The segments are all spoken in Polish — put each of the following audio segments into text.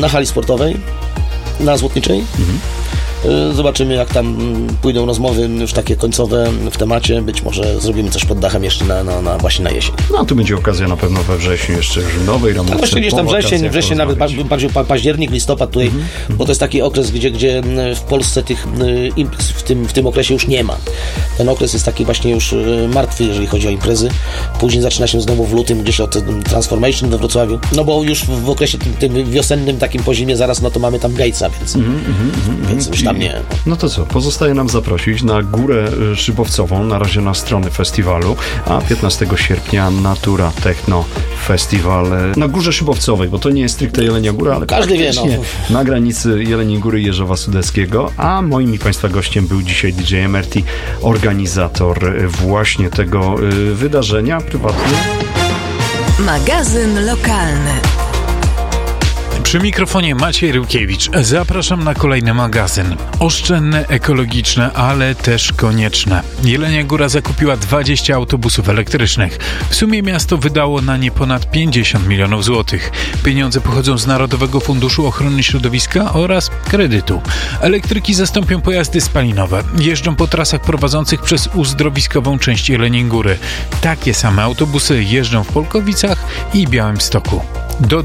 na hali sportowej, na Złotniczej. Zobaczymy, jak tam pójdą rozmowy już takie końcowe w temacie. Być może zrobimy coś pod dachem jeszcze właśnie na jesień. No, tu będzie okazja na pewno we wrześniu jeszcze w nowej ramówce. Tak, właśnie gdzieś tam wrzesień nawet bardziej październik, listopad tutaj, bo to jest taki okres, gdzie w Polsce tych imprez w tym okresie już nie ma. Ten okres jest taki właśnie już martwy, jeżeli chodzi o imprezy. Później zaczyna się znowu w lutym gdzieś od Transformation we Wrocławiu. No bo już w okresie tym wiosennym, takim po zimie zaraz, no to mamy tam Gatesa, więc już tam nie. No to co, pozostaje nam zaprosić na Górę Szybowcową, na razie na strony festiwalu, a 15 sierpnia Natura Techno Festiwal na Górze Szybowcowej, bo to nie jest stricte Jelenia Góra, ale każdy wie, no. Na granicy Jeleniej Góry i Jeżowa Sudeckiego, a moim i Państwa gościem był dzisiaj DJ MRT, organizator właśnie tego wydarzenia prywatnie. Magazyn lokalny. Przy mikrofonie Maciej Ryłkiewicz. Zapraszam na kolejny magazyn. Oszczędne, ekologiczne, ale też konieczne. Jelenia Góra zakupiła 20 autobusów elektrycznych. W sumie miasto wydało na nie ponad 50 milionów złotych. Pieniądze pochodzą z Narodowego Funduszu Ochrony Środowiska oraz kredytu. Elektryki zastąpią pojazdy spalinowe. Jeżdżą po trasach prowadzących przez uzdrowiskową część Jeleniej Góry. Takie same autobusy jeżdżą w Polkowicach i Białymstoku. Do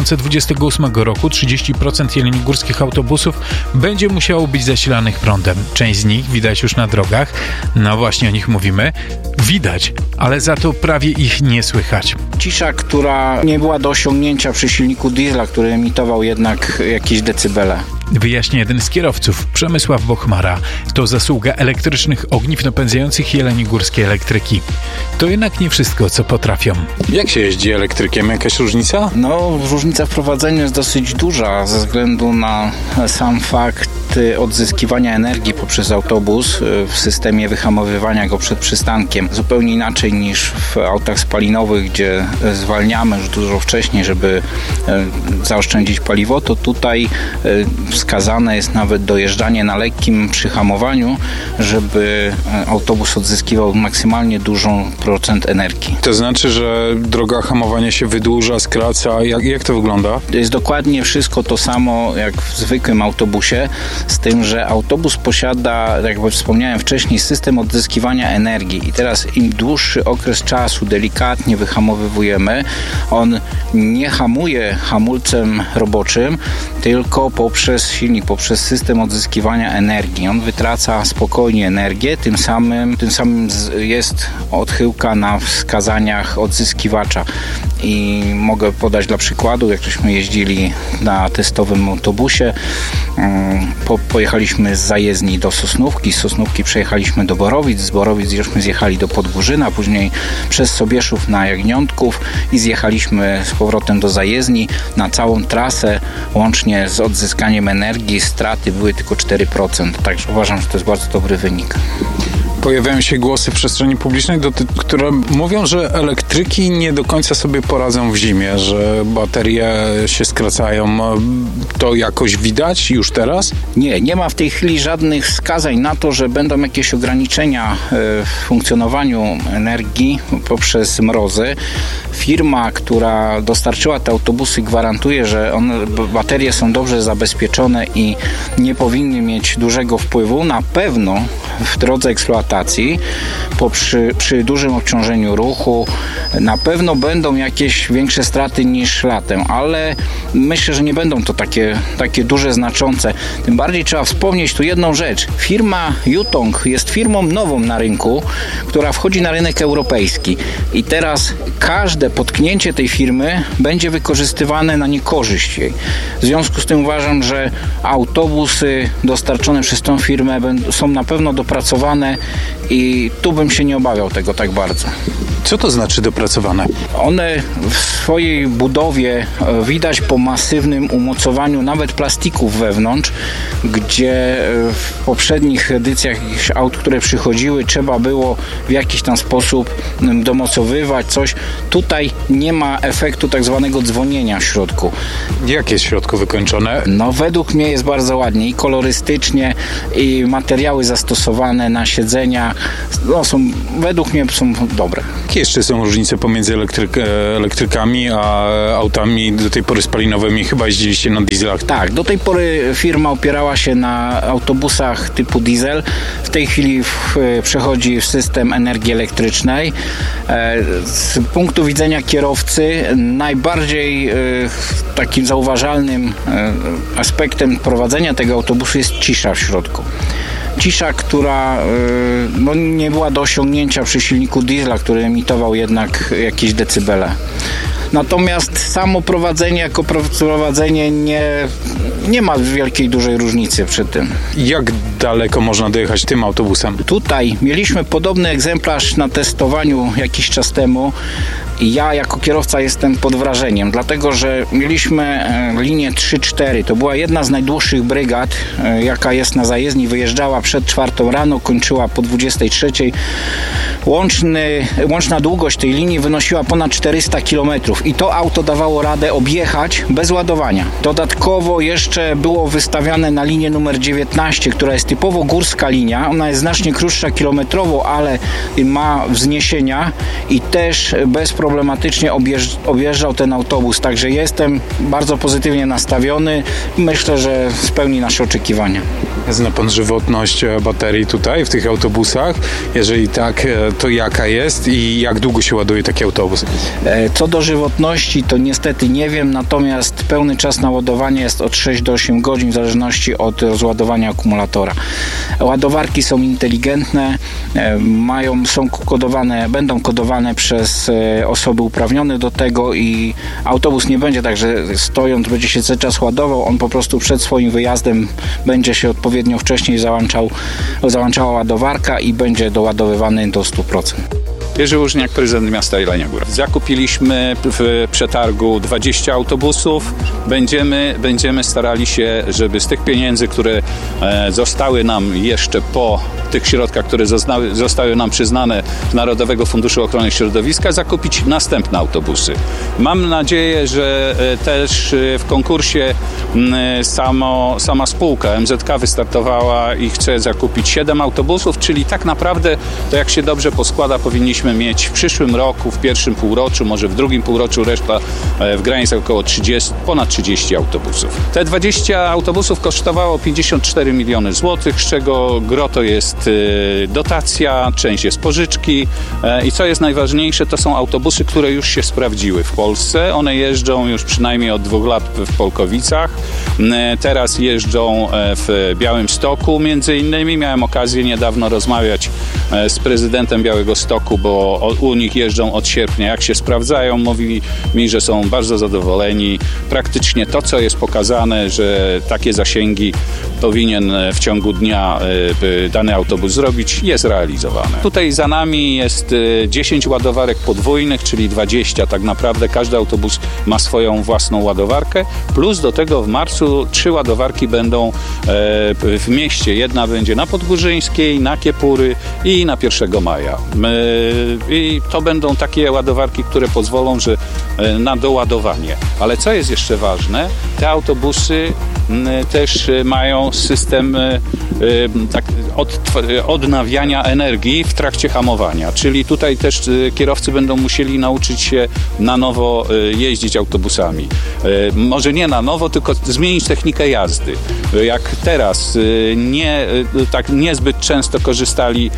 2028 roku 30% jeleniogórskich autobusów będzie musiało być zasilanych prądem. Część z nich widać już na drogach. No właśnie o nich mówimy. Widać, ale za to prawie ich nie słychać. Cisza, która nie była do osiągnięcia przy silniku diesla, który emitował jednak jakieś decybele. Wyjaśnia jeden z kierowców, Przemysław Bochmara. To zasługa elektrycznych ogniw napędzających jeleniogórskie elektryki. To jednak nie wszystko, co potrafią. Jak się jeździ elektrykiem? Jakaś różnica? No, różnica w prowadzeniu jest dosyć duża ze względu na sam fakt odzyskiwania energii poprzez autobus w systemie wyhamowywania go przed przystankiem. Zupełnie inaczej niż w autach spalinowych, gdzie zwalniamy już dużo wcześniej, żeby zaoszczędzić paliwo, to tutaj wskazane jest nawet dojeżdżanie na lekkim przyhamowaniu, żeby autobus odzyskiwał maksymalnie dużą procent energii. To znaczy, że droga hamowania się wydłuża, skraca. Jak to wygląda? Jest dokładnie wszystko to samo jak w zwykłym autobusie, z tym, że autobus posiada, jak wspomniałem wcześniej, system odzyskiwania energii i teraz im dłuższy okres czasu delikatnie wyhamowywujemy, on nie hamuje hamulcem roboczym, tylko poprzez silnik, poprzez system odzyskiwania energii. On wytraca spokojnie energię, tym samym jest odchyłka na wskazaniach odzyskiwacza. I mogę podać dla przykładu, jak żeśmy jeździli na testowym autobusie, pojechaliśmy z zajezdni do Sosnówki, z Sosnówki przejechaliśmy do Borowic, z Borowic żeśmy zjechali do Podgórzyna, później przez Sobieszów na Jagniątków i zjechaliśmy z powrotem do zajezdni. Na całą trasę, łącznie z odzyskaniem energii, straty były tylko 4%, także uważam, że to jest bardzo dobry wynik. Pojawiają się głosy w przestrzeni publicznej, które mówią, że elektryki nie do końca sobie poradzą w zimie, że baterie się skracają. To jakoś widać już teraz? Nie ma w tej chwili żadnych wskazań na to, że będą jakieś ograniczenia w funkcjonowaniu energii poprzez mrozy. Firma, która dostarczyła te autobusy, gwarantuje, że baterie są dobrze zabezpieczone i nie powinny mieć dużego wpływu. Na pewno w drodze eksploatacji przy dużym obciążeniu ruchu na pewno będą jakieś większe straty niż latem, ale myślę, że nie będą to takie duże, znaczące. Tym bardziej trzeba wspomnieć tu jedną rzecz. Firma Yutong jest firmą nową na rynku, która wchodzi na rynek europejski i teraz każde potknięcie tej firmy będzie wykorzystywane na niekorzyść jej. W związku z tym uważam, że autobusy dostarczone przez tą firmę są na pewno dopracowane i tu bym się nie obawiał tego tak bardzo. Co to znaczy dopracowane? One w swojej budowie widać po masywnym umocowaniu nawet plastików wewnątrz, gdzie w poprzednich edycjach aut, które przychodziły, trzeba było w jakiś tam sposób domocowywać coś. Tutaj nie ma efektu tak zwanego dzwonienia w środku. Jak jest w środku wykończone? No według mnie jest bardzo ładnie i kolorystycznie, i materiały zastosowane zamontowane na siedzenia, według mnie są dobre. Jakie jeszcze są różnice pomiędzy elektrykami a autami do tej pory spalinowymi? Chyba jeździliście na dieslach. Tak, do tej pory firma opierała się na autobusach typu diesel. W tej chwili przechodzi w system energii elektrycznej. Z punktu widzenia kierowcy najbardziej takim zauważalnym aspektem prowadzenia tego autobusu jest cisza w środku. Cisza, która nie była do osiągnięcia przy silniku diesla, który emitował jednak jakieś decybele. Natomiast samo prowadzenie jako prowadzenie nie ma wielkiej, dużej różnicy przy tym. Jak daleko można dojechać tym autobusem? Tutaj mieliśmy podobny egzemplarz na testowaniu jakiś czas temu i ja jako kierowca jestem pod wrażeniem, dlatego że mieliśmy linię 3-4. To była jedna z najdłuższych brygad, jaka jest na zajezdni. Wyjeżdżała przed 4 rano, kończyła po 23. Łączna długość tej linii wynosiła ponad 400 km i to auto dawało radę objechać bez ładowania. Dodatkowo jeszcze było wystawiane na linię numer 19, która jest typowo górska linia. Ona jest znacznie krótsza kilometrowo, ale ma wzniesienia i też bezproblematycznie objeżdżał ten autobus. Także jestem bardzo pozytywnie nastawiony. Myślę, że spełni nasze oczekiwania. Zna pan żywotność baterii tutaj w tych autobusach? Jeżeli tak, to jaka jest i jak długo się ładuje taki autobus? Co do żywotności, to niestety nie wiem, natomiast pełny czas naładowania jest od 6 do 8 godzin w zależności od rozładowania akumulatora. Ładowarki są inteligentne, będą kodowane przez osoby uprawnione do tego i autobus nie będzie tak, że stojąc będzie się cały czas ładował, on po prostu przed swoim wyjazdem będzie się odpowiednio wcześniej załączała ładowarka i będzie doładowywany do 100%. Jerzy Łużniak, prezydent miasta Jelenia Góra. Zakupiliśmy w przetargu 20 autobusów. Będziemy starali się, żeby z tych pieniędzy, które zostały nam jeszcze po tych środkach, które zostały nam przyznane z Narodowego Funduszu Ochrony Środowiska, zakupić następne autobusy. Mam nadzieję, że też w konkursie sama spółka MZK wystartowała i chce zakupić 7 autobusów, czyli tak naprawdę to jak się dobrze poskłada, powinniśmy mieć w przyszłym roku, w pierwszym półroczu, może w drugim półroczu reszta w granicach około ponad 30 autobusów. Te 20 autobusów kosztowało 54 miliony złotych, z czego gro to jest dotacja, część jest pożyczki i co jest najważniejsze, to są autobusy, które już się sprawdziły w Polsce. One jeżdżą już przynajmniej od 2 lat w Polkowicach. Teraz jeżdżą w Białymstoku między innymi. Miałem okazję niedawno rozmawiać z prezydentem Białegostoku, bo u nich jeżdżą od sierpnia. Jak się sprawdzają, mówili mi, że są bardzo zadowoleni. Praktycznie to, co jest pokazane, że takie zasięgi powinien w ciągu dnia dany autobus zrobić, jest realizowane. Tutaj za nami jest 10 ładowarek podwójnych, czyli 20. Tak naprawdę każdy autobus ma swoją własną ładowarkę, plus do tego w marcu 3 ładowarki będą w mieście. Jedna będzie na Podgórzyńskiej, na Kiepury i na 1 maja. I to będą takie ładowarki, które pozwolą na doładowanie. Ale co jest jeszcze ważne, te autobusy też mają system odnawiania energii w trakcie hamowania, czyli tutaj też kierowcy będą musieli nauczyć się na nowo jeździć autobusami. Może nie na nowo, tylko zmienić technikę jazdy. Jak teraz niezbyt często korzystali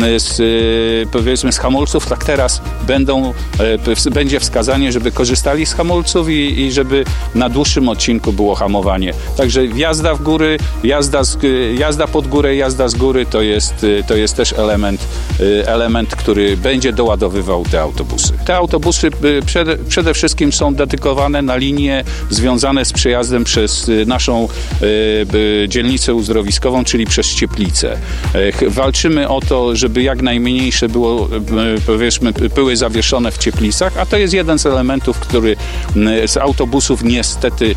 z hamulców, tak teraz będzie wskazanie, żeby korzystali z hamulców i żeby na dłuższym odcinku było hamowanie. Także jazda w góry, jazda pod górę, jazda z góry to jest też element, który będzie doładowywał te autobusy. Te autobusy przede wszystkim są dedykowane na linie związane z przejazdem przez naszą dzielnicę uzdrowiskową, czyli przez Cieplicę. Walczymy o to, żeby jak najmniejsze było, powiedzmy, były zawieszone w cieplicach, a to jest jeden z elementów, który z autobusów niestety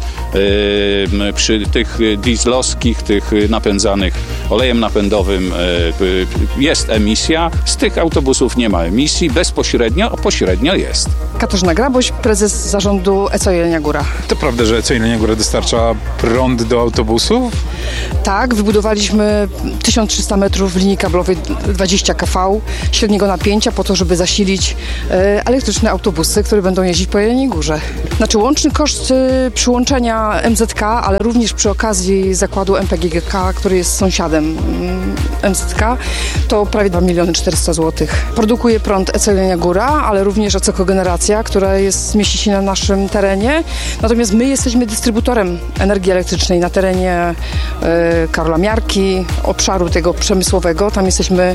przy tych dieslowskich, tych napędzanych olejem napędowym jest emisja. Z tych autobusów nie ma emisji, bezpośrednio, a pośrednio jest. Katarzyna Graboś, prezes zarządu ECO Jelenia Góra. To prawda, że ECO Jelenia Góra dostarcza prąd do autobusów? Tak, wybudowaliśmy 1300 metrów linii kablowej 20 kV średniego napięcia po to, żeby zasilić elektryczne autobusy, które będą jeździć po Jeleniej Górze. Znaczy łączny koszt przyłączenia MZK, ale również przy okazji zakładu MPGK, który jest sąsiadem MZK, to prawie 2 400 000 zł. Produkuje prąd ECO Jelenia Góra, ale również ECO Kogeneracja, która mieści się na naszym terenie. Natomiast my jesteśmy dystrybutorem energii elektrycznej na terenie Karola Miarki, obszaru tego przemysłowego. Tam jesteśmy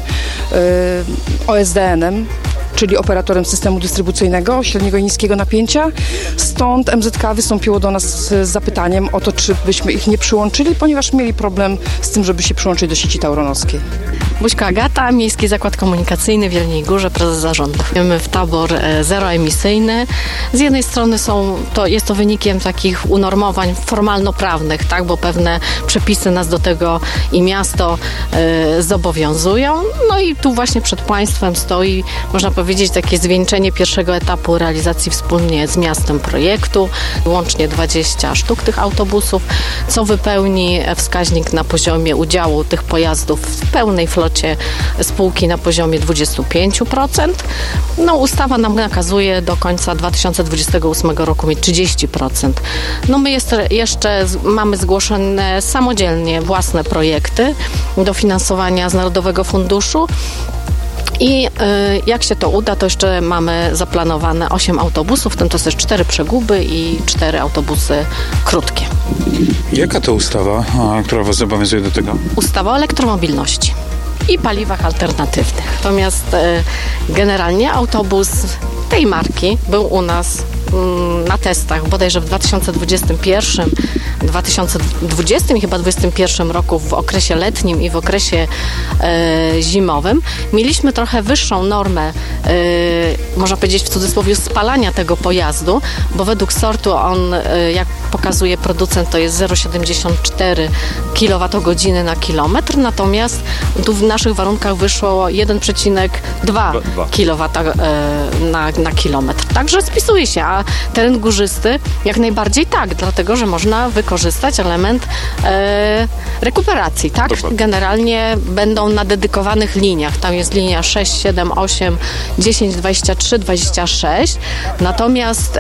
OSDN-em, czyli operatorem systemu dystrybucyjnego średniego i niskiego napięcia. Stąd MZK wystąpiło do nas z zapytaniem o to, czy byśmy ich nie przyłączyli, ponieważ mieli problem z tym, żeby się przyłączyć do sieci tauronowskiej. Buźko Agata, Miejski Zakład Komunikacyjny w Jeleniej Górze, prezes zarządu. Mamy w tabor zeroemisyjny. Z jednej strony jest to wynikiem takich unormowań formalno-prawnych, tak, bo pewne przepisy nas do tego i miasto zobowiązują. No i tu właśnie przed państwem stoi, można powiedzieć, takie zwieńczenie pierwszego etapu realizacji wspólnie z miastem projektu. Łącznie 20 sztuk tych autobusów, co wypełni wskaźnik na poziomie udziału tych pojazdów w pełnej flocie spółki na poziomie 25%. No, ustawa nam nakazuje do końca 2028 roku mieć 30%. No, my jeszcze mamy zgłoszone samodzielnie własne projekty dofinansowania z Narodowego Funduszu. I jak się to uda, to jeszcze mamy zaplanowane 8 autobusów, w tym to jest 4 przeguby i 4 autobusy krótkie. Jaka to ustawa, która was zobowiązuje do tego? Ustawa o elektromobilności i paliwach alternatywnych. Natomiast generalnie autobus tej marki był u nas na testach bodajże w 2021, 2020 i chyba 2021 roku w okresie letnim i w okresie zimowym. Mieliśmy trochę wyższą normę, można powiedzieć w cudzysłowie, spalania tego pojazdu, bo według sortu on, jak pokazuje producent, to jest 0,74 kWh na kilometr, natomiast tu w naszych warunkach wyszło 1,2 kW na kilometr. Także spisuje się, a teren górzysty jak najbardziej tak, dlatego, że można wykorzystać element rekuperacji, tak? Generalnie będą na dedykowanych liniach. Tam jest linia 6, 7, 8, 10, 23, 26. Natomiast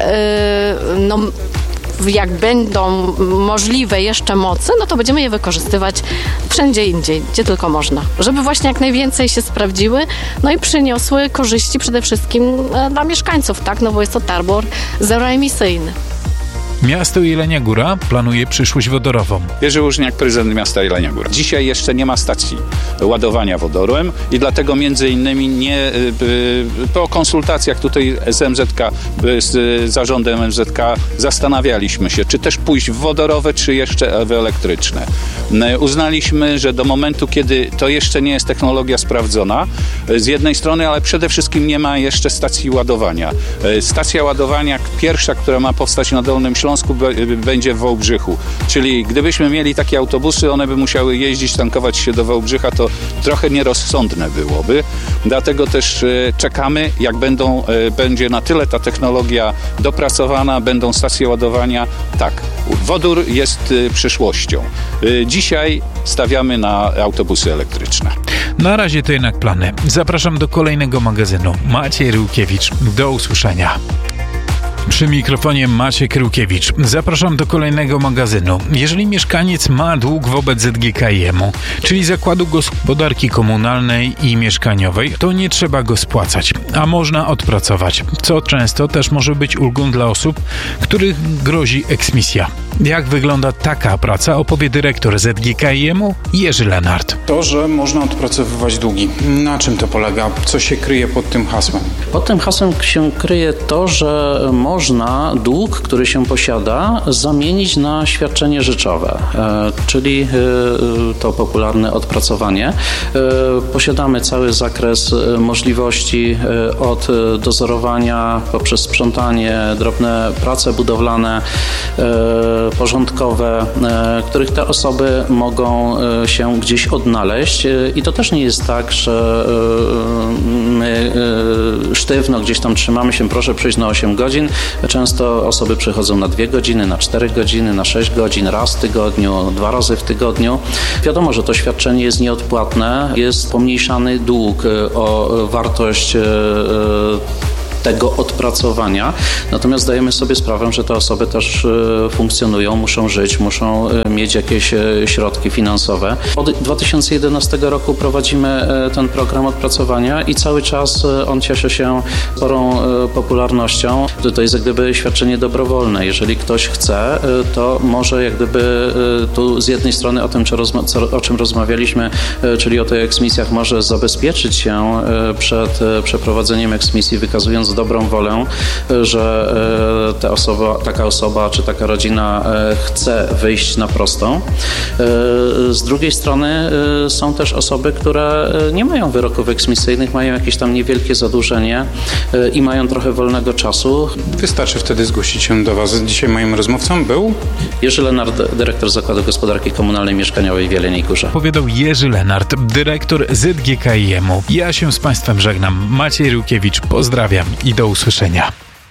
jak będą możliwe jeszcze mocy, no to będziemy je wykorzystywać wszędzie indziej, gdzie tylko można. Żeby właśnie jak najwięcej się sprawdziły, no i przyniosły korzyści przede wszystkim dla mieszkańców, tak? No bo jest to tabor zeroemisyjny. Miasto Jelenia Góra planuje przyszłość wodorową. Jerzy Łużniak, prezydent miasta Jelenia Góra. Dzisiaj jeszcze nie ma stacji ładowania wodorem i dlatego między innymi po konsultacjach tutaj z MZK, z zarządem MZK zastanawialiśmy się, czy też pójść w wodorowe, czy jeszcze w elektryczne. Uznaliśmy, że do momentu, kiedy to jeszcze nie jest technologia sprawdzona, z jednej strony, ale przede wszystkim nie ma jeszcze stacji ładowania. Stacja ładowania pierwsza, która ma powstać na Dolnym Śląsku, będzie w Wałbrzychu. Czyli gdybyśmy mieli takie autobusy, one by musiały jeździć, tankować się do Wałbrzycha, to trochę nierozsądne byłoby. Dlatego też czekamy, jak będzie na tyle ta technologia dopracowana, będą stacje ładowania. Tak, wodór jest przyszłością. Dzisiaj stawiamy na autobusy elektryczne. Na razie to jednak plany. Zapraszam do kolejnego magazynu. Maciej Ryłkiewicz. Do usłyszenia. Przy mikrofonie Maciek Ryłkiewicz. Zapraszam do kolejnego magazynu. Jeżeli mieszkaniec ma dług wobec ZGKiM-u, czyli Zakładu Gospodarki Komunalnej i Mieszkaniowej, to nie trzeba go spłacać, a można odpracować, co często też może być ulgą dla osób, których grozi eksmisja. Jak wygląda taka praca, opowie dyrektor ZGKiM-u Jerzy Lenart. To, że można odpracowywać długi. Na czym to polega? Co się kryje pod tym hasłem? Pod tym hasłem się kryje to, że można dług, który się posiada, zamienić na świadczenie rzeczowe, czyli to popularne odpracowanie. Posiadamy cały zakres możliwości od dozorowania poprzez sprzątanie, drobne prace budowlane, porządkowe, których te osoby mogą się gdzieś odnaleźć i to też nie jest tak, że my sztywno gdzieś tam trzymamy się, proszę przyjść na 8 godzin. Często osoby przychodzą na 2 godziny, na 4 godziny, na 6 godzin, raz w tygodniu, 2 razy w tygodniu. Wiadomo, że to świadczenie jest nieodpłatne, jest pomniejszany dług o wartość tego odpracowania. Natomiast zdajemy sobie sprawę, że te osoby też funkcjonują, muszą żyć, muszą mieć jakieś środki finansowe. Od 2011 roku prowadzimy ten program odpracowania i cały czas on cieszy się sporą popularnością. To jest jak gdyby świadczenie dobrowolne. Jeżeli ktoś chce, to może jak gdyby tu z jednej strony o czym rozmawialiśmy, czyli o tych eksmisjach, może zabezpieczyć się przed przeprowadzeniem eksmisji, wykazując dobrą wolę, że taka osoba czy taka rodzina chce wyjść na prostą. Z drugiej strony są też osoby, które nie mają wyroków eksmisyjnych, mają jakieś tam niewielkie zadłużenie i mają trochę wolnego czasu. Wystarczy wtedy zgłosić się do Was. Dzisiaj moim rozmówcą był Jerzy Lenart, dyrektor Zakładu Gospodarki Komunalnej Mieszkaniowej w Jeleniej Górze. Powiedział Jerzy Lenart, dyrektor ZGKiM-u. Ja się z Państwem żegnam. Maciej Rukiewicz, pozdrawiam i do usłyszenia.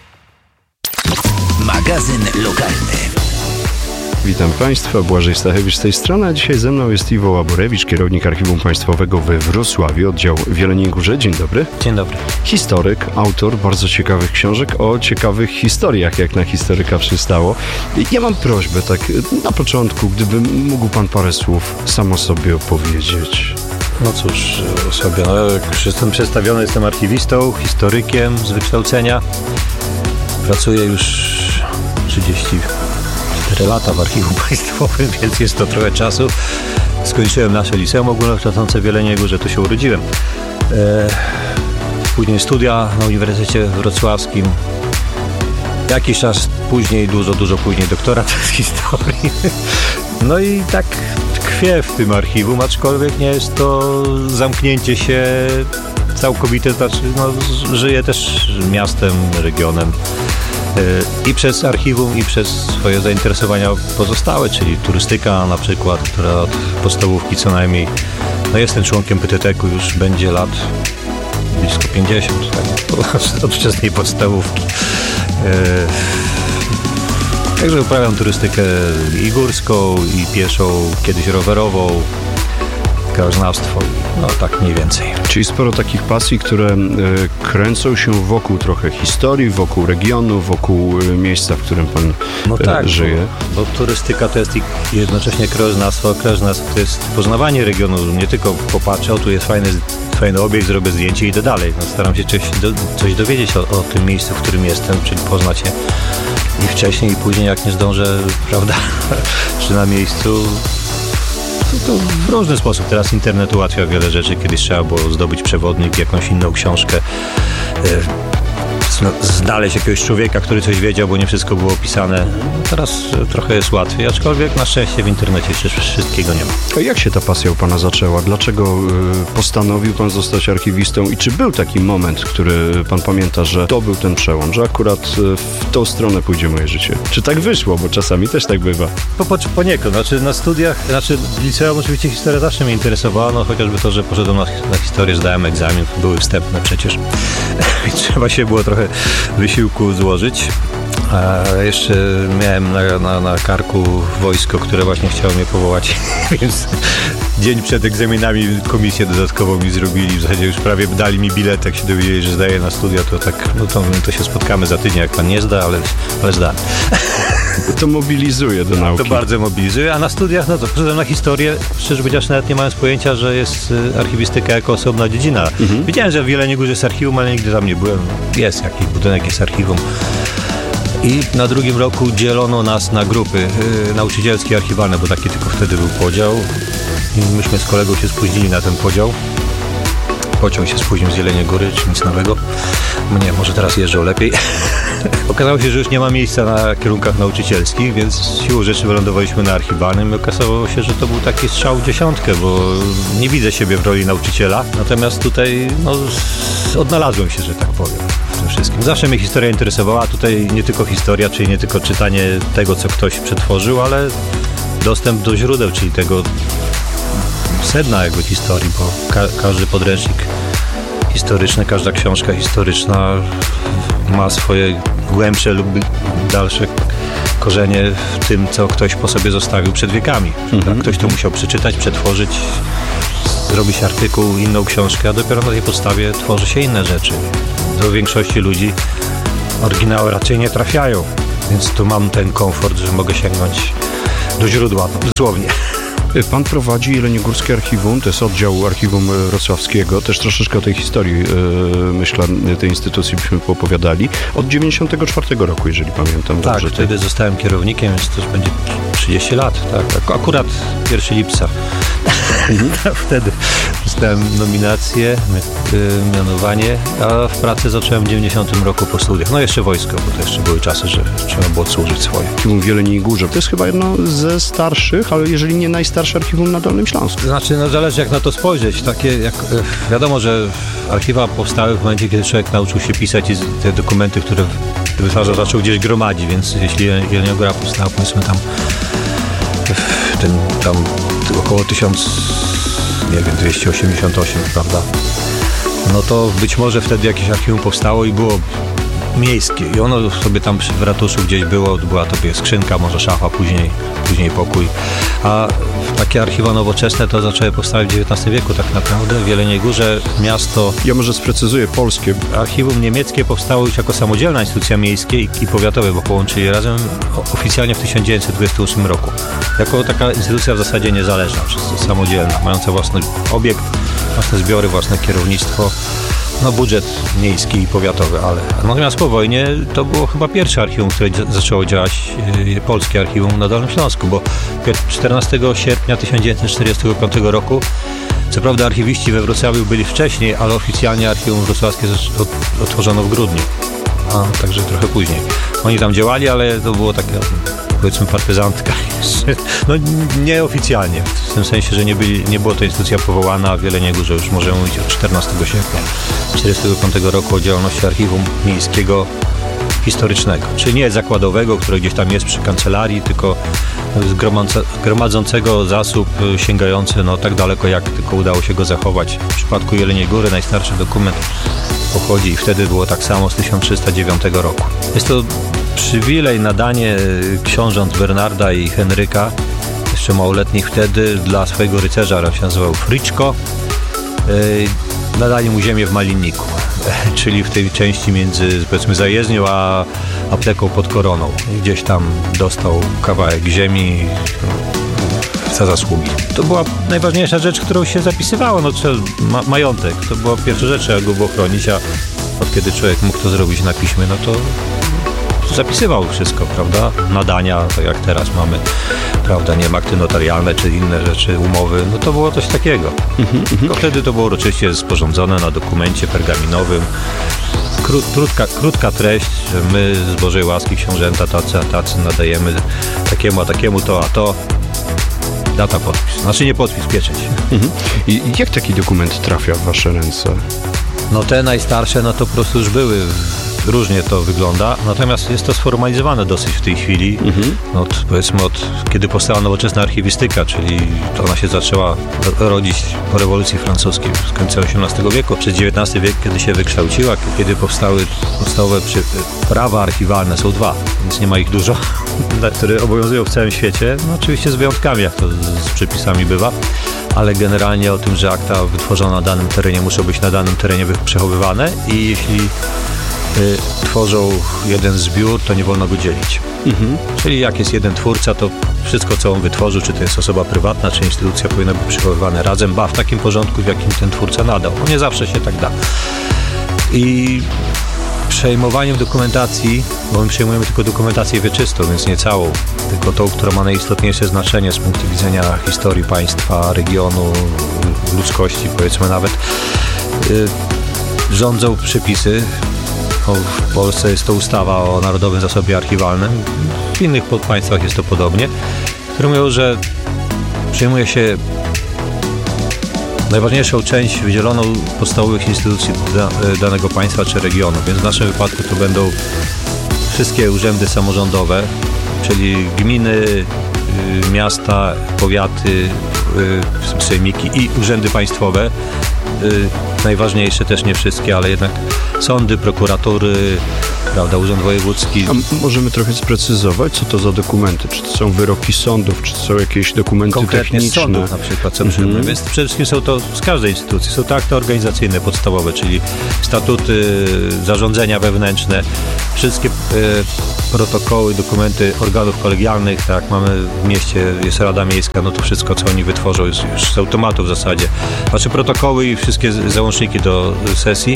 Magazyn lokalny. Witam Państwa, Błażej Stachewicz z tej strony, a dzisiaj ze mną jest Iwo Łaborewicz, kierownik Archiwum Państwowego we Wrocławiu, oddział w Jeleniej Górze. Dzień dobry. Dzień dobry. Historyk, autor bardzo ciekawych książek o ciekawych historiach, jak na historyka przystało. Ja mam prośbę, tak na początku, gdyby mógł Pan parę słów sam o sobie opowiedzieć. No cóż, jak już jestem przedstawiony, jestem archiwistą, historykiem z wykształcenia. Pracuję już 34 lata w Archiwum Państwowym, więc jest to trochę czasu. Skończyłem nasze liceum ogólnokształcące w Jeleniej Górze, tu się urodziłem. Później studia na Uniwersytecie Wrocławskim. Jakiś czas później, dużo później doktorat z historii. No i tak tkwię w tym archiwum, aczkolwiek nie jest to zamknięcie się całkowite, znaczy żyję też miastem, regionem i przez archiwum, i przez swoje zainteresowania pozostałe, czyli turystyka na przykład, która od podstawówki co najmniej, jestem członkiem PTT-ku, już będzie lat blisko 50, tak, od wczesnej podstawówki. Także uprawiam turystykę i górską, i pieszą, kiedyś rowerową, krajoznawstwo, tak mniej więcej. Czyli sporo takich pasji, które kręcą się wokół trochę historii, wokół regionu, wokół miejsca, w którym Pan żyje. Bo turystyka to jest jednocześnie krajoznawstwo, a krajoznawstwo to jest poznawanie regionu, nie tylko popatrzę, tu jest fajny obiekt, zrobię zdjęcie i idę dalej. Staram się coś dowiedzieć o tym miejscu, w którym jestem, czyli poznać je i wcześniej, i później, jak nie zdążę, prawda, czy na miejscu. To w różny sposób. Teraz internet ułatwia wiele rzeczy. Kiedyś trzeba było zdobyć przewodnik, jakąś inną książkę, znaleźć jakiegoś człowieka, który coś wiedział, bo nie wszystko było opisane. Teraz trochę jest łatwiej, aczkolwiek na szczęście w internecie wszystkiego nie ma. A jak się ta pasja u Pana zaczęła? Dlaczego postanowił Pan zostać archiwistą i czy był taki moment, który Pan pamięta, że to był ten przełom, że akurat w tą stronę pójdzie moje życie? Czy tak wyszło? Bo czasami też tak bywa. Poniekąd. Na studiach, w liceum oczywiście historia zawsze mnie interesowała, chociażby to, że poszedłem na historię, zdałem egzamin, były wstępne przecież. I trzeba się było trochę wysiłku złożyć. A jeszcze miałem na karku wojsko, które właśnie chciało mnie powołać, więc dzień przed egzaminami komisję dodatkową mi zrobili, w zasadzie już prawie dali mi bilet, jak się dowiedzieli, że zdaję na studia, to tak, to się spotkamy za tydzień, jak pan nie zda, ale zdałem. To mobilizuje do nauki. To bardzo mobilizuje, a na studiach, poszedłem na historię, szczerze powiedziawszy, nawet nie mając pojęcia, że jest archiwistyka jako osobna dziedzina. Wiedziałem, że w Jeleniej Górze jest archiwum, ale nigdy tam nie byłem. Jest jakiś budynek, jest archiwum. I na drugim roku dzielono nas na grupy nauczycielskie, archiwalne, bo taki tylko wtedy był podział. I myśmy z kolegą się spóźnili na ten podział. Pociąg się spóźnił z Jeleniej Góry, czy nic nowego. Nie, może teraz jeżdżą lepiej. Okazało się, że już nie ma miejsca na kierunkach nauczycielskich, więc siłą rzeczy wylądowaliśmy na archiwalnym i okazało się, że to był taki strzał w dziesiątkę, bo nie widzę siebie w roli nauczyciela. Natomiast tutaj odnalazłem się, że tak powiem, w tym wszystkim. Zawsze mnie historia interesowała, a tutaj nie tylko historia, czyli nie tylko czytanie tego, co ktoś przetworzył, ale dostęp do źródeł, czyli tego sedna jakby historii, bo każdy podręcznik historyczny, każda książka historyczna ma swoje głębsze lub dalsze korzenie w tym, co ktoś po sobie zostawił przed wiekami. Tak? Ktoś to musiał przeczytać, przetworzyć, zrobić artykuł, inną książkę, a dopiero na tej podstawie tworzy się inne rzeczy. Do większości ludzi oryginały raczej nie trafiają, więc tu mam ten komfort, że mogę sięgnąć do źródła, dosłownie. Pan prowadzi Jeleniogórskie Archiwum, to jest oddział Archiwum Wrocławskiego. Też troszeczkę o tej historii, myślę, tej instytucji byśmy poopowiadali. Od 94 roku, jeżeli pamiętam tak, dobrze. Wtedy zostałem kierownikiem, więc to już będzie 30 lat. Tak. Akurat 1 lipca. Wtedy dostałem nominację, mianowanie, a w pracy zacząłem w 90 roku po studiach. No jeszcze wojsko, bo to jeszcze były czasy, że trzeba było odsłużyć swoje. Archiwum w Jeleniej Górze. To jest chyba jedno ze starszych, ale jeżeli nie najstarsze archiwum na Dolnym Śląsku. Znaczy, zależy jak na to spojrzeć. Takie jak, wiadomo, że archiwa powstały w momencie, kiedy człowiek nauczył się pisać i te dokumenty, które wytwarza, zaczął gdzieś gromadzić, więc jeśli Jelenia Góra powstała, powiedzmy tam około 1288, prawda? No to być może wtedy jakieś archiwum powstało i było miejskie i ono sobie tam w ratuszu gdzieś było, była to skrzynka, może szafa, później pokój. A takie archiwa nowoczesne to zaczęły powstawać w XIX wieku tak naprawdę. W Jeleniej Górze miasto... Ja może sprecyzuję, polskie. Archiwum niemieckie powstało już jako samodzielna instytucja miejskie i powiatowe, bo połączyli razem oficjalnie w 1928 roku. Jako taka instytucja w zasadzie niezależna, samodzielna, mająca własny obiekt, własne zbiory, własne kierownictwo. No budżet miejski i powiatowy, ale natomiast po wojnie to było chyba pierwsze archiwum, które zaczęło działać, polskie archiwum na Dolnym Śląsku, bo 14 sierpnia 1945 roku, co prawda archiwiści we Wrocławiu byli wcześniej, ale oficjalnie archiwum wrocławskie otworzono w grudniu, a także trochę później. Oni tam działali, ale to było takie, powiedzmy, partyzantka jeszcze, no nieoficjalnie, w tym sensie, że nie była to instytucja powołana, w Jeleniej Górze już możemy mówić od 14 sierpnia 1945 roku o działalności archiwum miejskiego historycznego, czyli nie zakładowego, które gdzieś tam jest przy kancelarii, tylko gromadzącego zasób sięgający tak daleko, jak tylko udało się go zachować. W przypadku Jeleniej Góry najstarszy dokument pochodzi i wtedy było tak samo z 1309 roku. Jest to przywilej, nadanie książąt Bernarda i Henryka, jeszcze małoletnich wtedy, dla swojego rycerza, on się nazywał Friczko, nadali mu ziemię w Malinniku, czyli w tej części między, powiedzmy, zajezdnią a apteką pod Koroną. Gdzieś tam dostał kawałek ziemi za zasługi. To była najważniejsza rzecz, którą się zapisywało, majątek. To była pierwsza rzecz, jak go było chronić, a od kiedy człowiek mógł to zrobić na piśmie, no to zapisywał wszystko, prawda? Nadania, tak jak teraz mamy, prawda, nie wiem, akty notarialne czy inne rzeczy, umowy, no to było coś takiego. Tylko wtedy to było uroczyście sporządzone na dokumencie pergaminowym. Krótka treść, że my z Bożej łaski książęta tacy a tacy nadajemy takiemu a takiemu to a to. Data, podpis. Znaczy nie podpis, pieczęć. I jak taki dokument trafia w wasze ręce? No te najstarsze, no to po prostu już były. Różnie to wygląda, natomiast jest to sformalizowane dosyć w tej chwili. Powiedzmy od kiedy powstała nowoczesna archiwistyka, czyli to ona się zaczęła rodzić po rewolucji francuskiej z końca XVIII wieku, przez XIX wiek, kiedy się wykształciła, kiedy powstały podstawowe prawa archiwalne, są dwa, więc nie ma ich dużo, które obowiązują w całym świecie, no oczywiście z wyjątkami, jak to z przepisami bywa, ale generalnie o tym, że akta wytworzone na danym terenie muszą być na danym terenie przechowywane i jeśli tworzą jeden zbiór, to nie wolno go dzielić. Czyli jak jest jeden twórca, to wszystko, co on wytworzył, czy to jest osoba prywatna, czy instytucja, powinno być przechowywane razem, w takim porządku, w jakim ten twórca nadał. No nie zawsze się tak da. I przejmowaniem dokumentacji, bo my przejmujemy tylko dokumentację wieczystą, więc nie całą, tylko tą, która ma najistotniejsze znaczenie z punktu widzenia historii państwa, regionu, ludzkości, powiedzmy nawet, rządzą przepisy. W Polsce jest to ustawa o Narodowym Zasobie Archiwalnym, w innych państwach jest to podobnie, które mówią, że przyjmuje się najważniejszą część wydzieloną podstawowych instytucji danego państwa czy regionu, więc w naszym wypadku to będą wszystkie urzędy samorządowe, czyli gminy, miasta, powiaty, sejmiki i urzędy państwowe. Najważniejsze też nie wszystkie, ale jednak sądy, prokuratury, prawda, Urząd Wojewódzki. A możemy trochę sprecyzować, co to za dokumenty? Czy to są wyroki sądów, czy to są jakieś dokumenty konkretnie techniczne? Z sądów na przykład, co przyjmujemy. Więc przede wszystkim są to z każdej instytucji. Są to akty organizacyjne podstawowe, czyli statuty, zarządzenia wewnętrzne, wszystkie protokoły, dokumenty organów kolegialnych, tak jak mamy w mieście, jest Rada Miejska, no to wszystko, co oni wytworzą, jest już z automatu w zasadzie. Znaczy protokoły i wszystkie załączniki do sesji.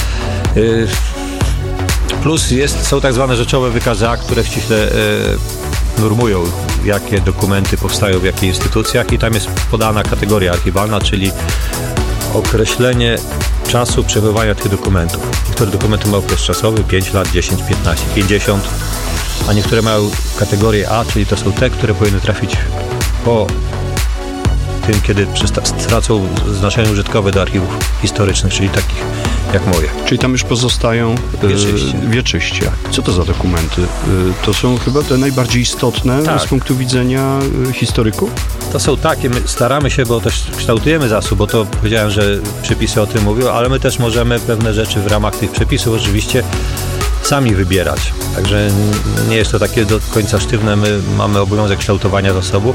Plus są tak zwane rzeczowe wykazy akt, które ściśle normują, jakie dokumenty powstają w jakich instytucjach i tam jest podana kategoria archiwalna, czyli określenie czasu przebywania tych dokumentów. Niektóre dokumenty mają okres czasowy 5 lat, 10, 15, 50, a niektóre mają kategorię A, czyli to są te, które powinny trafić po tym, kiedy stracą znaczenie użytkowe do archiwów historycznych, czyli takich jak moje. Czyli tam już pozostają wieczyście. Co to za dokumenty? To są chyba te najbardziej istotne z punktu widzenia historyków? To są takie, my staramy się, bo też kształtujemy zasób, bo to powiedziałem, że przepisy o tym mówią, ale my też możemy pewne rzeczy w ramach tych przepisów oczywiście sami wybierać. Także nie jest to takie do końca sztywne, my mamy obowiązek kształtowania zasobu.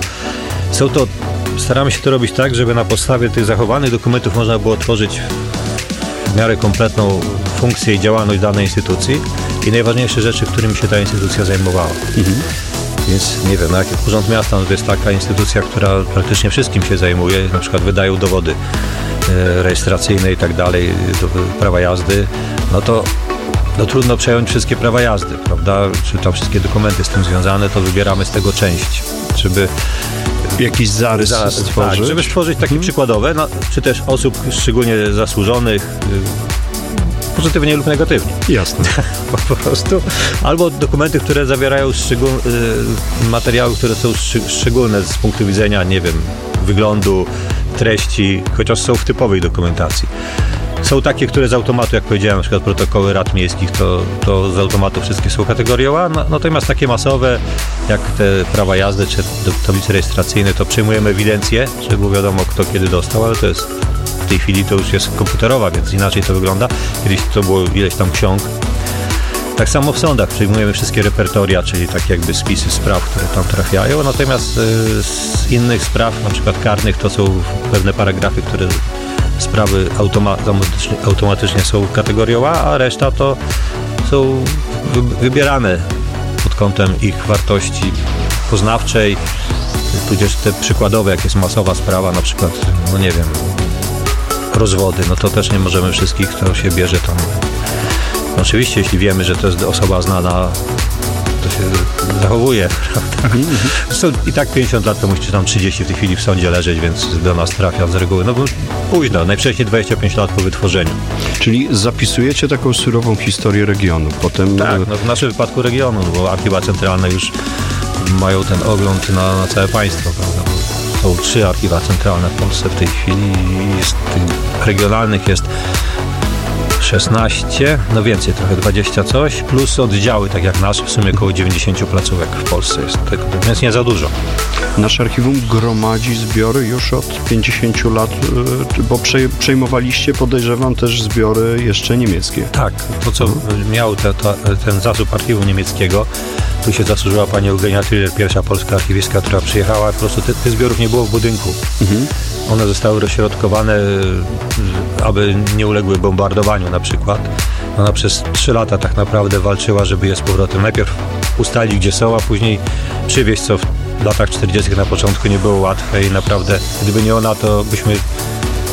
Staramy się to robić tak, żeby na podstawie tych zachowanych dokumentów można było tworzyć w miarę kompletną funkcję i działalność danej instytucji i najważniejsze rzeczy, którymi się ta instytucja zajmowała. Więc nie wiem, jak Urząd Miasta, no to jest taka instytucja, która praktycznie wszystkim się zajmuje, na przykład wydają dowody rejestracyjne i tak dalej, prawa jazdy, no to trudno przejąć wszystkie prawa jazdy, prawda, czy tam wszystkie dokumenty z tym związane, to wybieramy z tego część, żeby jakiś zarys stworzyć. Tak, żeby stworzyć takie przykładowe, no, czy też osób szczególnie zasłużonych, pozytywnie lub negatywnie. Jasne. Po prostu. Albo dokumenty, które zawierają materiały, które są szczególne z punktu widzenia, nie wiem, wyglądu, treści, chociaż są w typowej dokumentacji. Są takie, które z automatu, jak powiedziałem, na przykład protokoły rad miejskich, to z automatu wszystkie są kategorią A, natomiast takie masowe, jak te prawa jazdy czy tablice rejestracyjne, to przyjmujemy ewidencję, żeby było wiadomo, kto kiedy dostał, ale to jest w tej chwili to już jest komputerowa, więc inaczej to wygląda. Kiedyś to było ileś tam ksiąg. Tak samo w sądach przyjmujemy wszystkie repertoria, czyli takie jakby spisy spraw, które tam trafiają, natomiast z innych spraw, na przykład karnych, to są pewne paragrafy, które sprawy automatycznie są kategorią A reszta to są wybierane pod kątem ich wartości poznawczej, tudzież te przykładowe, jak jest masowa sprawa, na przykład, no nie wiem, rozwody, no to też nie możemy wszystkich, kto się bierze tam. No oczywiście, jeśli wiemy, że to jest osoba znana, to się zachowuje, prawda? Zresztą i tak 50 lat to musi, czy tam 30 w tej chwili w sądzie leżeć, więc do nas trafia z reguły. No bo późno, najwcześniej 25 lat po wytworzeniu. Czyli zapisujecie taką surową historię regionu, potem... Tak, no w naszym wypadku regionu, bo archiwa centralne już mają ten ogląd na całe państwo, prawda? Są 3 archiwa centralne w Polsce w tej chwili i tych regionalnych jest 16, no więcej, trochę 20 coś, plus oddziały, tak jak nasze, w sumie około 90 placówek w Polsce jest tego, więc nie za dużo. Nasze archiwum gromadzi zbiory już od 50 lat, bo przejmowaliście, podejrzewam, też zbiory jeszcze niemieckie. Tak, to co miał ten zasób archiwum niemieckiego, tu się zasłużyła pani Eugenia Tiller, pierwsza polska archiwistka, która przyjechała, po prostu tych zbiorów nie było w budynku. One zostały rozśrodkowane, aby nie uległy bombardowaniu na przykład. Ona przez 3 lata tak naprawdę walczyła, żeby je z powrotem najpierw ustalić, gdzie są, a później przywieźć, co w latach 40. na początku nie było łatwe i naprawdę, gdyby nie ona, to byśmy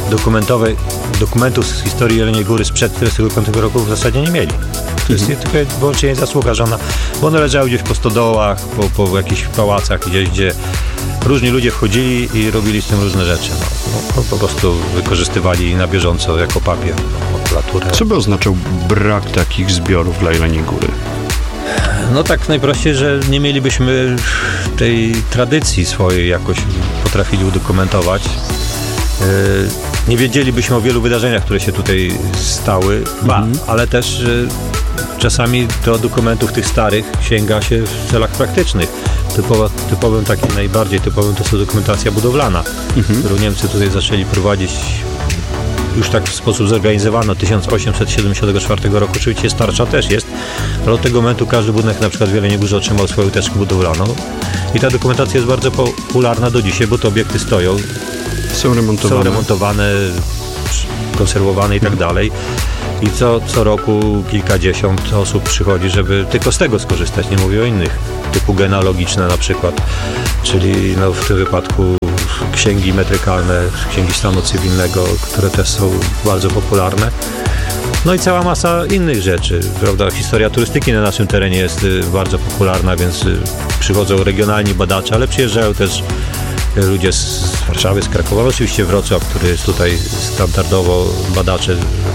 dokumentów z historii Jeleniej Góry sprzed 1945 roku w zasadzie nie mieli. To jest tylko wyłącznie zasługa, bo one leżały gdzieś po stodołach, po jakichś pałacach, gdzie różni ludzie wchodzili i robili z tym różne rzeczy. Po prostu wykorzystywali na bieżąco jako papier, makulaturę. Co by oznaczał brak takich zbiorów dla Jeleniej Góry? No tak najprościej, że nie mielibyśmy tej tradycji swojej jakoś potrafili udokumentować. Nie wiedzielibyśmy o wielu wydarzeniach, które się tutaj stały, ale też czasami do dokumentów tych starych sięga się w celach praktycznych. Typowym, takim najbardziej typowym to jest dokumentacja budowlana, którą Niemcy tutaj zaczęli prowadzić już tak w sposób zorganizowany od 1874 roku. Oczywiście starsza też jest, ale od tego momentu każdy budynek na przykład w Jeleniej Górze otrzymał swoją teczkę budowlaną i ta dokumentacja jest bardzo popularna do dzisiaj, bo te obiekty są remontowane, konserwowane i tak dalej. I co roku kilkadziesiąt osób przychodzi, żeby tylko z tego skorzystać, nie mówię o innych, typu genealogiczne na przykład, czyli w tym wypadku księgi metrykalne, księgi stanu cywilnego, które też są bardzo popularne. No i cała masa innych rzeczy, prawda? Historia turystyki na naszym terenie jest bardzo popularna, więc przychodzą regionalni badacze, ale przyjeżdżają też ludzie z Warszawy, z Krakowa, oczywiście Wrocław, który jest tutaj standardowo badacze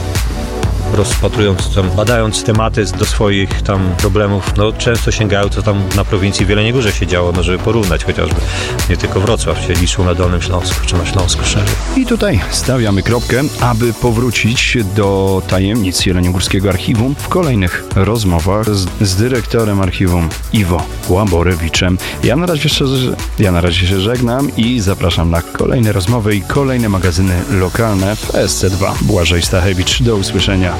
badając tematy do swoich tam problemów, często sięgają, co tam na prowincji w Jeleniej Górze się działo, żeby porównać chociażby. Nie tylko Wrocław się liczył na Dolnym Śląsku, czy na Śląsku szerzej. I tutaj stawiamy kropkę, aby powrócić do tajemnic Jeleniogórskiego Archiwum w kolejnych rozmowach z dyrektorem archiwum Iwo Łaborewiczem. Ja na razie się żegnam i zapraszam na kolejne rozmowy i kolejne magazyny lokalne w SC2. Błażej Stachewicz, do usłyszenia.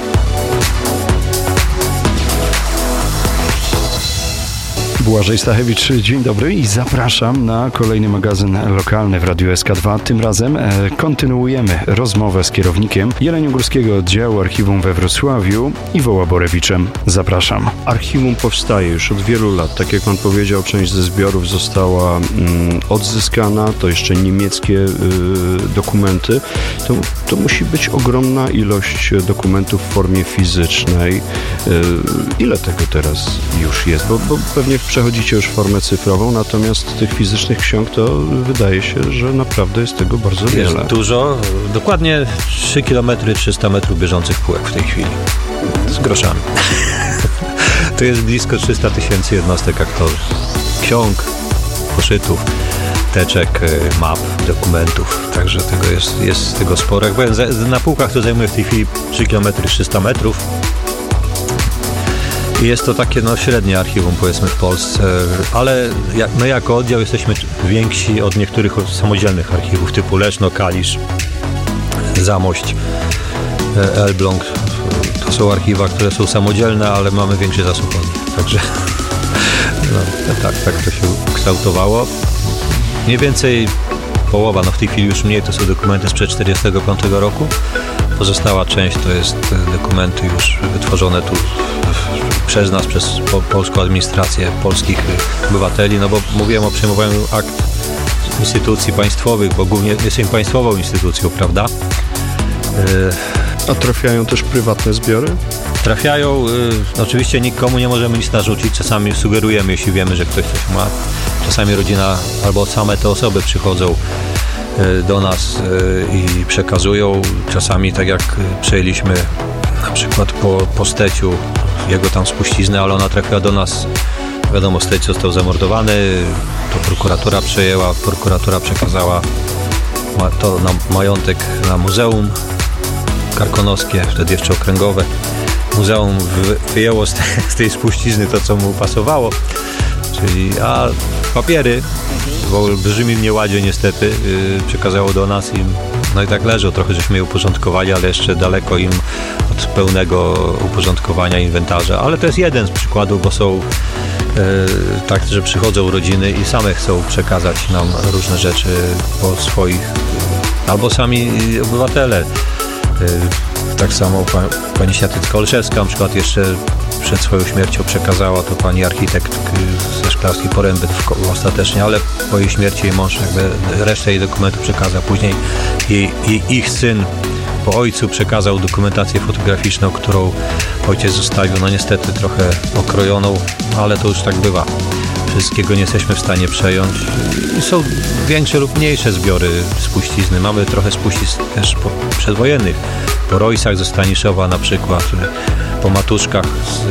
Błażej Stachewicz, dzień dobry i zapraszam na kolejny magazyn lokalny w Radiu SK2. Tym razem kontynuujemy rozmowę z kierownikiem Jeleniogórskiego Oddziału Archiwum we Wrocławiu, Iwo Łaborewiczem. Zapraszam. Archiwum powstaje już od wielu lat. Tak jak pan powiedział, część ze zbiorów została odzyskana. To jeszcze niemieckie dokumenty. To musi być ogromna ilość dokumentów w formie fizycznej. Ile tego teraz już jest? Bo pewnie przechodzicie już w formę cyfrową, natomiast tych fizycznych ksiąg to wydaje się, że naprawdę jest tego bardzo wiele. Jest dużo. Dokładnie 3 km 300 metrów bieżących półek w tej chwili. Z groszami. To jest blisko 300 000 jednostek aktorów. Ksiąg, poszytów, teczek, map, dokumentów. Także tego jest tego sporo. Jak powiem, na półkach to zajmuje w tej chwili 3 km 300 metrów. Jest to takie średnie archiwum, powiedzmy, w Polsce, ale jako oddział jesteśmy więksi od niektórych samodzielnych archiwów typu Leszno, Kalisz, Zamość, Elbląg. To są archiwa, które są samodzielne, ale mamy większy zasób od nich. Także tak to się kształtowało. Mniej więcej połowa, w tej chwili już mniej, to są dokumenty sprzed 1945 roku. Pozostała część to jest dokumenty już wytworzone tu przez nas, przez polską administrację, polskich obywateli, bo mówiłem o przejmowaniu akt instytucji państwowych, bo głównie jesteśmy państwową instytucją, prawda? A trafiają też prywatne zbiory? Trafiają, oczywiście nikomu nie możemy nic narzucić, czasami sugerujemy, jeśli wiemy, że ktoś coś ma. Czasami rodzina albo same te osoby przychodzą do nas i przekazują. Czasami, tak jak przejęliśmy na przykład po Steciu, jego tam spuściznę, ale ona trafiła do nas, wiadomo, Steć został zamordowany, to prokuratura przejęła, prokuratura przekazała to na majątek, na muzeum karkonoskie, wtedy jeszcze okręgowe. Muzeum wyjęło z tej spuścizny to, co mu pasowało, a papiery w olbrzymim nieładzie niestety przekazało do nas i tak leżą. Trochę żeśmy je uporządkowali, ale jeszcze daleko im od pełnego uporządkowania inwentarza. Ale to jest jeden z przykładów, bo są tak, że przychodzą rodziny i same chcą przekazać nam różne rzeczy po swoich, albo sami obywatele Tak samo pani Światlicka Olszewska na przykład jeszcze przed swoją śmiercią przekazała to pani architekt ze Szklarskiej Poręby ostatecznie, ale po jej śmierci jej mąż jakby resztę jej dokumentów przekazał. Później ich syn po ojcu przekazał dokumentację fotograficzną, którą ojciec zostawił, no niestety trochę okrojoną, ale to już tak bywa. Wszystkiego nie jesteśmy w stanie przejąć. I są większe lub mniejsze zbiory spuścizny. Mamy trochę spuścizn też przedwojennych. Po Rojsach ze Staniszowa na przykład, po Matuszkach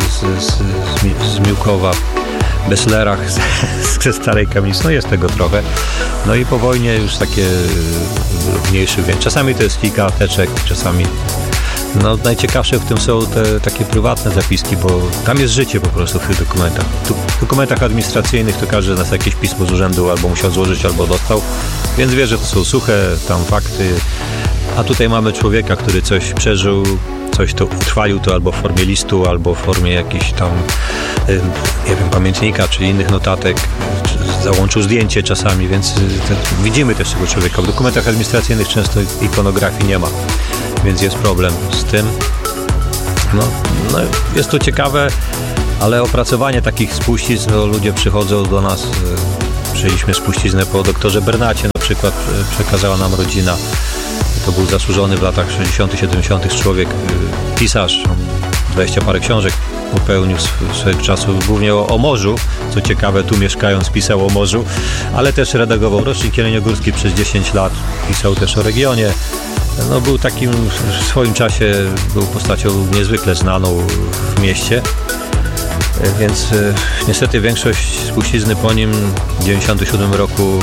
z Miłkowa, Beslerach ze Starej Kamienicy. No jest tego trochę. No i po wojnie już takie mniejsze. Czasami to jest kilka teczek, czasami. No, najciekawsze w tym są te takie prywatne zapiski, bo tam jest życie po prostu w tych dokumentach. W dokumentach administracyjnych to każdy z nas jakieś pismo z urzędu albo musiał złożyć, albo dostał, więc wie, że to są suche tam fakty, a tutaj mamy człowieka, który coś przeżył, coś to utrwalił to albo w formie listu, albo w formie jakichś tam, nie wiem, pamiętnika, czy innych notatek, załączył zdjęcie czasami, więc widzimy też tego człowieka. W dokumentach administracyjnych często ikonografii nie ma, więc jest problem z tym. No, jest to ciekawe, ale opracowanie takich spuścizn, no, ludzie przychodzą do nas, przyjęliśmy spuściznę po doktorze Bernacie, na przykład przekazała nam rodzina. To był zasłużony w latach 60., 70. człowiek, pisarz, 20 parę książek popełnił swego czasu, głównie o morzu, co ciekawe, tu mieszkając pisał o morzu, ale też redagował rocznik jeleniogórski przez 10 lat, pisał też o regionie. No, był takim, w swoim czasie był postacią niezwykle znaną w mieście, więc niestety większość spuścizny po nim w 97 roku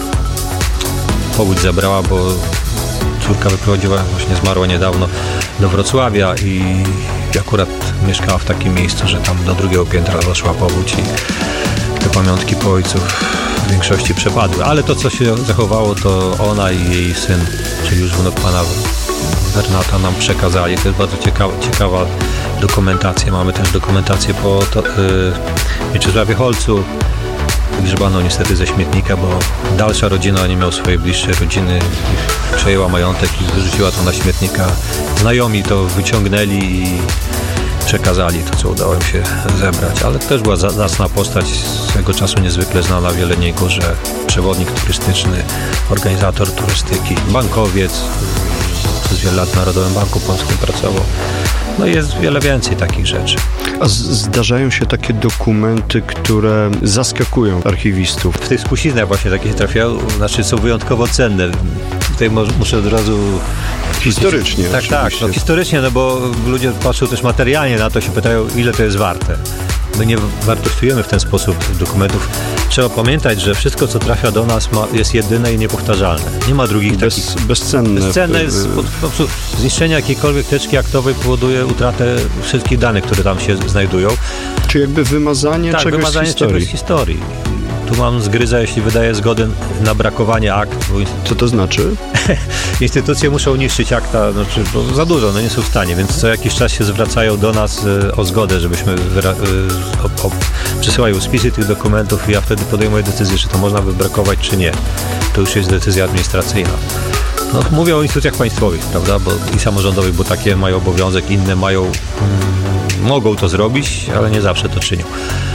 powódź zabrała, bo córka wyprowadziła, właśnie zmarła niedawno, do Wrocławia i akurat mieszkała w takim miejscu, że tam do drugiego piętra doszła powódź i te pamiątki po ojcu w większości przepadły. Ale to, co się zachowało, to ona i jej syn, czyli już wnuk pana Bernata, nam przekazali. To jest bardzo ciekawa dokumentacja. Mamy też dokumentację po Mieczysławie Holcu. Wygrzebano niestety ze śmietnika, bo dalsza rodzina, nie miał swojej bliższej rodziny, przejęła majątek i wyrzuciła to na śmietnika. Znajomi to wyciągnęli i przekazali to, co udało im się zebrać. Ale to też była zacna postać, swego czasu niezwykle znana w Jeleniej Górze. Przewodnik turystyczny, organizator turystyki, bankowiec. Przez wiele lat w Narodowym Banku Polskim pracował. No jest wiele więcej takich rzeczy. A zdarzają się takie dokumenty, które zaskakują archiwistów? W tych spuściznach właśnie takie się trafiają, znaczy są wyjątkowo cenne. Tutaj muszę od razu... Historycznie. Tak, no historycznie, no bo ludzie patrzą też materialnie na to, się pytają, ile to jest warte. My nie wartościujemy w ten sposób dokumentów. Trzeba pamiętać, że wszystko, co trafia do nas, jest jedyne i niepowtarzalne. Nie ma drugich takich... Bezcenne. Bezcenne jest po prostu zniszczenie jakiejkolwiek teczki aktowej powoduje utratę wszystkich danych, które tam się znajdują. Czy jakby wymazanie czegoś z historii. Tu mam zgryza, jeśli wydaje zgodę na brakowanie akt. Co to znaczy? Instytucje muszą niszczyć akta, znaczy, bo za dużo, no nie są w stanie, więc co jakiś czas się zwracają do nas o zgodę, żebyśmy przesyłają spisy tych dokumentów i ja wtedy podejmuję decyzję, czy to można wybrakować, czy nie. To już jest decyzja administracyjna. No, mówię o instytucjach państwowych, prawda, bo i samorządowych, bo takie mają obowiązek, inne mogą to zrobić, ale nie zawsze to czynią.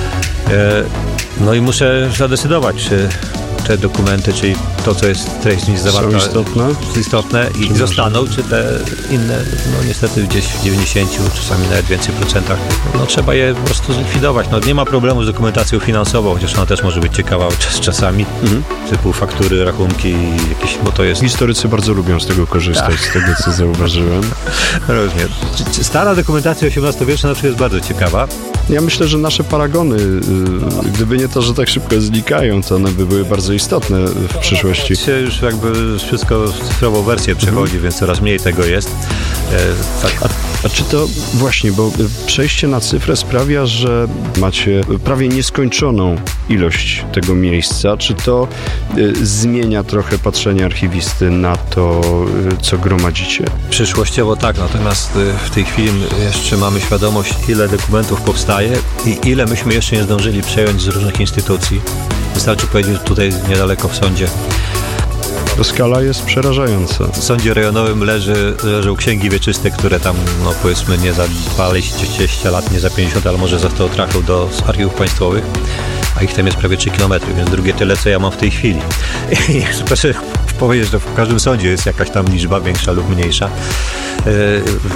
No i muszę zadecydować, czy te dokumenty, czyli to, co jest treść z nich zawarta, są istotne i zostaną, czy te inne, no niestety gdzieś w 90, czasami nawet więcej procentach, no trzeba je po prostu zlikwidować. No nie ma problemu z dokumentacją finansową, chociaż ona też może być ciekawa czasami, typu faktury, rachunki, jakieś, bo to jest... Historycy bardzo lubią z tego korzystać, z tego, co zauważyłem. Rozumiem. Stara dokumentacja XVIII-wieczna na przykład jest bardzo ciekawa. Ja myślę, że nasze paragony, gdyby nie to, że tak szybko znikają, to one by były bardzo istotne w przyszłości. Dzisiaj już jakby wszystko w cyfrową wersję przechodzi, więc coraz mniej tego jest. Tak. A czy to właśnie, bo przejście na cyfrę sprawia, że macie prawie nieskończoną ilość tego miejsca, czy to zmienia trochę patrzenie archiwisty na to, co gromadzicie? Przyszłościowo tak, natomiast w tej chwili jeszcze mamy świadomość, ile dokumentów powstaje i ile myśmy jeszcze nie zdążyli przejąć z różnych instytucji. Wystarczy powiedzieć tutaj niedaleko w sądzie To skala jest przerażająca. W sądzie rejonowym leżą księgi wieczyste, które tam, no powiedzmy, nie za 20 lat, nie za 50, ale może za 100 trafią do archiwów państwowych, a ich tam jest prawie 3 km, więc drugie tyle, co ja mam w tej chwili. I proszę powiedzieć, że w każdym sądzie jest jakaś tam liczba, większa lub mniejsza.